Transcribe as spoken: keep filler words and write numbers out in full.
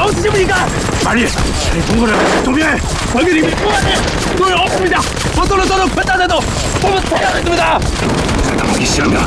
없으십니까? 빨리 동거를 동명해. 거기는 이미 무한해 돈 없습니다. 버터로 돈은 편단해도 보면 태양했습니다. 장담하기 싫은가?